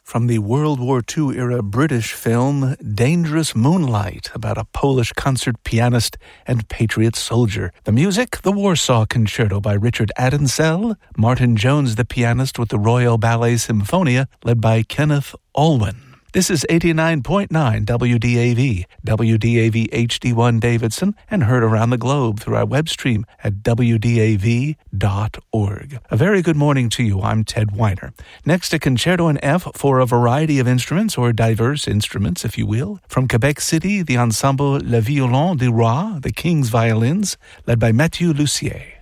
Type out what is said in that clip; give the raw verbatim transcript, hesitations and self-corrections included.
from the World War Two era British film Dangerous Moonlight, about a Polish concert pianist and patriot soldier. The music, the Warsaw Concerto by Richard Adensel, Martin Jones the pianist with the Royal Ballet Symphonia, led by Kenneth Alwyn. This is eighty-nine point nine W D A V, W D A V H D one Davidson, and heard around the globe through our web stream at W D A V dot org. A very good morning to you. I'm Ted Weiner. Next, a concerto in F for a variety of instruments, or diverse instruments, if you will. From Quebec City, the ensemble Le Violon du Roi, the King's Violins, led by Mathieu Lussier.